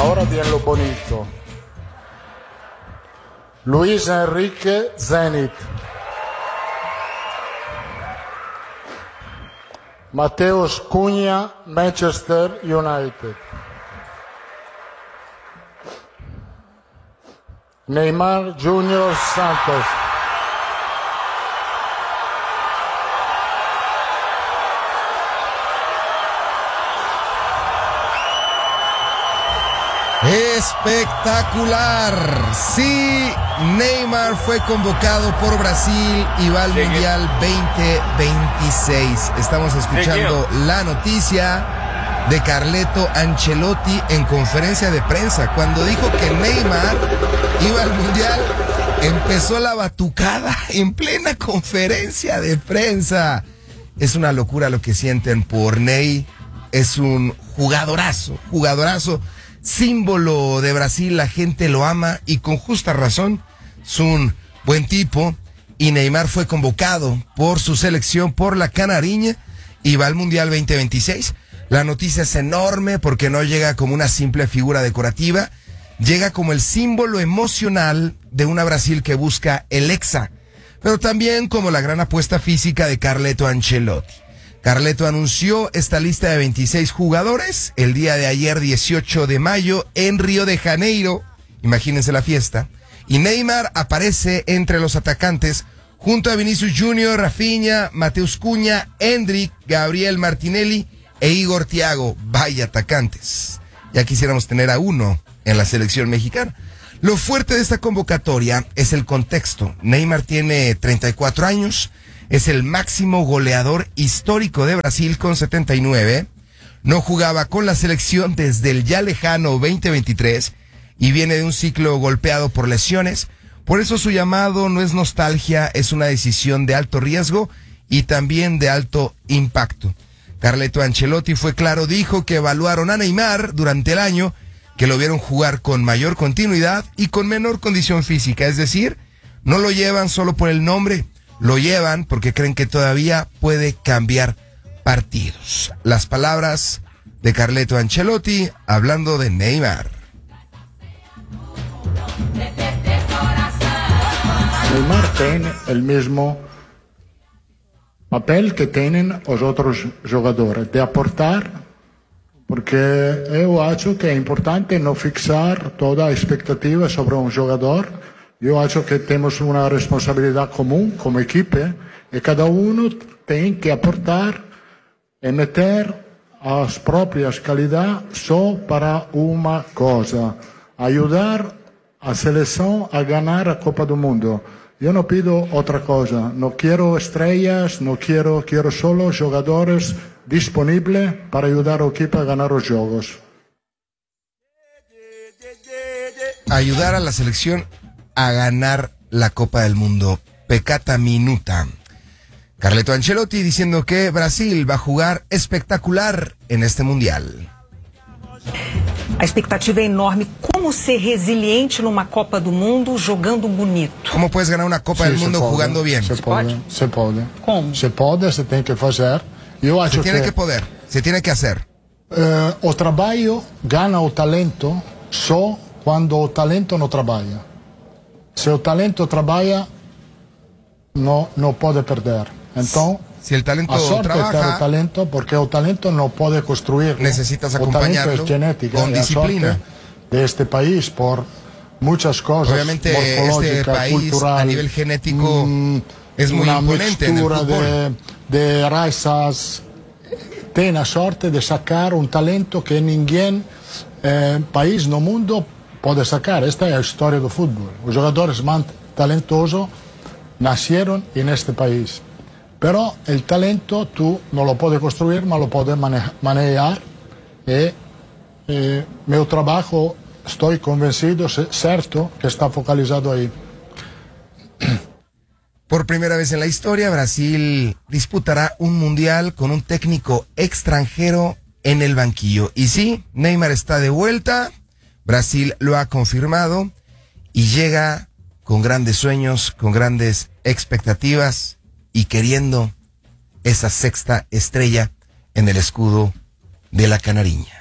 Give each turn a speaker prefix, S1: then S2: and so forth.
S1: Ahora viene lo bonito. Luis Enrique, Zenit. Mateus Cunha, Manchester United. Neymar Junior Santos.
S2: Espectacular. Sí, Neymar fue convocado por Brasil y va al Mundial 2026. Estamos escuchando la noticia de Carleto Ancelotti en conferencia de prensa. Cuando dijo que Neymar iba al Mundial, empezó la batucada en plena conferencia de prensa. Es una locura lo que sienten por Ney. Es un jugadorazo, símbolo de Brasil, la gente lo ama y con justa razón. Es un buen tipo y Neymar fue convocado por su selección, por la Canariña, y va al Mundial 2026. La noticia es enorme porque no llega como una simple figura decorativa, llega como el símbolo emocional de una Brasil que busca el Hexa, pero también como la gran apuesta física de Carleto Ancelotti. Carleto anunció esta lista de 26 jugadores el día de ayer, 18 de mayo, en Río de Janeiro. Imagínense la fiesta. Y Neymar aparece entre los atacantes junto a Vinicius Junior, Rafinha, Mateus Cunha, Endrick, Gabriel Martinelli e Igor Thiago. Vaya atacantes. Ya quisiéramos tener a uno en la selección mexicana. Lo fuerte de esta convocatoria es el contexto. Neymar tiene 34 años. Es el máximo goleador histórico de Brasil con 79. No jugaba con la selección desde el ya lejano 2023 y viene de un ciclo golpeado por lesiones. Por eso su llamado no es nostalgia, es una decisión de alto riesgo y también de alto impacto. Carleto Ancelotti fue claro, dijo que evaluaron a Neymar durante el año, que lo vieron jugar con mayor continuidad y con menor condición física. Es decir, no lo llevan solo por el nombre, lo llevan porque creen que todavía puede cambiar partidos. Las palabras de Carleto Ancelotti hablando de Neymar.
S1: Neymar tiene el mismo papel que tienen los otros jugadores, de aportar, porque yo acho que es importante no fixar toda expectativa sobre un jugador. Yo acho que tenemos una responsabilidad común como equipo y cada uno tiene que aportar y meter las propias calidades solo para una cosa: ayudar a la selección a ganar la Copa del Mundo. Yo no pido otra cosa, no quiero estrellas, quiero solo jugadores disponibles para ayudar al equipo a ganar los juegos.
S2: Ayudar a la selección a ganar la Copa del Mundo. Peccata minuta. Carleto Ancelotti diciendo que Brasil va a jugar espectacular en este Mundial.
S3: A expectativa é enorme. Como ser resiliente numa Copa do Mundo jogando bonito?
S2: ¿Cómo puedes ganar una Copa del Mundo jugando bien?
S1: Se puede.
S3: Como?
S1: Se puede, se tiene que hacer. Yo acho
S2: Se tiene que poder, se tiene que hacer.
S1: O trabalho gana o talento só quando o talento não trabalha. Se o talento trabalha, não pode perder. Então,
S2: si el talento
S1: a sorte
S2: trabaja,
S1: é ter o talento, porque o talento não pode construir.
S2: Necesitas
S1: o
S2: acompañarlo
S1: talento é genética,
S2: con disciplina.
S1: De este país por muchas cosas.
S2: Obviamente este país
S1: cultural,
S2: a nivel genético es muy imponente en el fútbol.
S1: De razas. Tem a sorte de sacar um talento que ninguém país no mundo pode sacar. Esta é a história do futebol. Os jogadores mais talentosos nasceram neste país. Pero el talento tú no lo puedes construir, mas lo puedes manejar. Mi trabajo, estoy convencido, cierto, que está focalizado ahí.
S2: Por primera vez en la historia, Brasil disputará un mundial con un técnico extranjero en el banquillo. Y sí, Neymar está de vuelta, Brasil lo ha confirmado y llega con grandes sueños, con grandes expectativas y queriendo esa sexta estrella en el escudo de la Canariña.